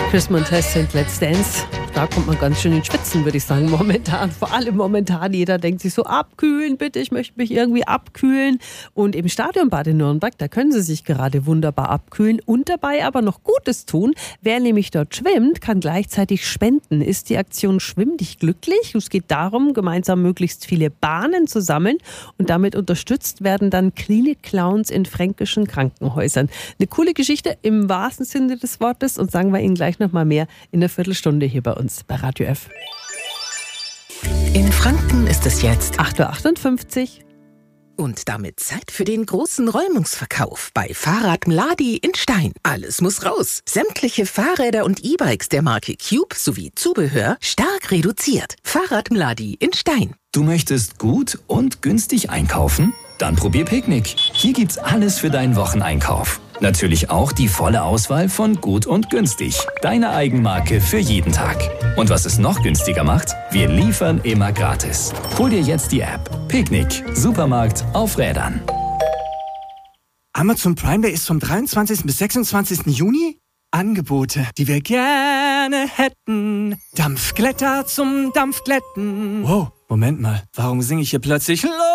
Chris Montez und Let's Dance. Da kommt man ganz schön in Schwitzen, würde ich sagen, momentan. Vor allem momentan. Jeder denkt sich so, abkühlen bitte, ich möchte mich irgendwie abkühlen. Und im Stadionbad in Nürnberg, da können sie sich gerade wunderbar abkühlen und dabei aber noch Gutes tun. Wer nämlich dort schwimmt, kann gleichzeitig spenden. Ist die Aktion Schwimm dich glücklich? Es geht darum, gemeinsam möglichst viele Bahnen zu sammeln. Und damit unterstützt werden dann Klinik-Clowns in fränkischen Krankenhäusern. Eine coole Geschichte im wahrsten Sinne des Wortes. Und sagen wir Ihnen gleich noch mal mehr in einer Viertelstunde hier bei uns bei Radio F. In Franken ist es jetzt 8.58 Uhr. Und damit Zeit für den großen Räumungsverkauf bei Fahrrad Mladi in Stein. Alles muss raus. Sämtliche Fahrräder und E-Bikes der Marke Cube sowie Zubehör stark reduziert. Fahrrad Mladi in Stein. Du möchtest gut und günstig einkaufen? Dann probier Picknick. Hier gibt's alles für deinen Wocheneinkauf. Natürlich auch die volle Auswahl von gut und günstig. Deine Eigenmarke für jeden Tag. Und was es noch günstiger macht? Wir liefern immer gratis. Hol dir jetzt die App. Picknick. Supermarkt auf Rädern. Amazon Prime Day ist vom 23. bis 26. Juni. Angebote, die wir gerne hätten. Dampfglätter zum Dampfglätten. Wow, Moment mal. Warum singe ich hier plötzlich